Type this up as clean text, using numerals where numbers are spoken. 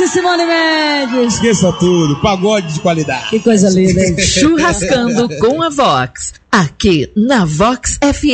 e Simone Mendes. Esqueça tudo, pagode de qualidade. Que coisa linda, hein? Churrascando com a Vox, aqui na Vox FM.